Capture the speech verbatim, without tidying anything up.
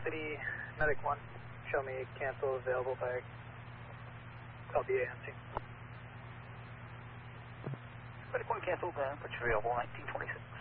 City, Medic one. Show me cancel available by L B A N C. Medic one canceled, uh, but you're available nineteen twenty-six.